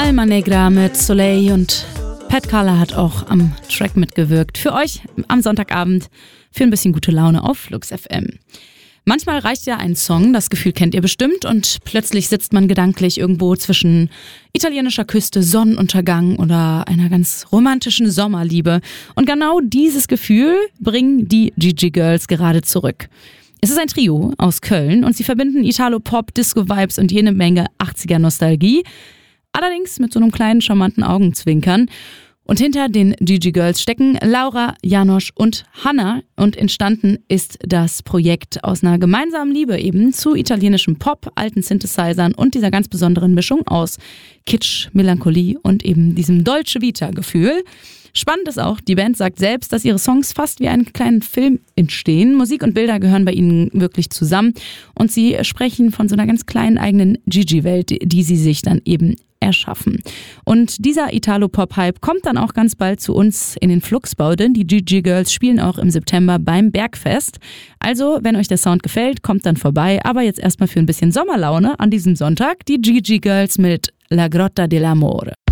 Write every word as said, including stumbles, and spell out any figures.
Alma Negra mit Soleil und Pat Carla hat auch am Track mitgewirkt. Für euch am Sonntagabend für ein bisschen gute Laune auf Flux F M. Manchmal reicht ja ein Song, das Gefühl kennt ihr bestimmt, und plötzlich sitzt man gedanklich irgendwo zwischen italienischer Küste, Sonnenuntergang oder einer ganz romantischen Sommerliebe. Und genau dieses Gefühl bringen die Gigi Girls gerade zurück. Es ist ein Trio aus Köln und sie verbinden Italo-Pop, Disco-Vibes und jede Menge achtziger-Nostalgie. Allerdings mit so einem kleinen charmanten Augenzwinkern. Und hinter den Gigi Girls stecken Laura, Janosch und Hannah. Und entstanden ist das Projekt aus einer gemeinsamen Liebe eben zu italienischem Pop, alten Synthesizern und dieser ganz besonderen Mischung aus Kitsch, Melancholie und eben diesem Dolce Vita-Gefühl. Spannend ist auch, die Band sagt selbst, dass ihre Songs fast wie einen kleinen Film entstehen. Musik und Bilder gehören bei ihnen wirklich zusammen. Und sie sprechen von so einer ganz kleinen eigenen Gigi-Welt, die sie sich dann eben erschaffen. Und dieser Italo-Pop-Hype kommt dann auch ganz bald zu uns in den Fluxbau, denn die Gigi Girls spielen auch im September beim Bergfest. Also, wenn euch der Sound gefällt, kommt dann vorbei. Aber jetzt erstmal für ein bisschen Sommerlaune an diesem Sonntag die Gigi Girls mit La Grotta dell'Amore.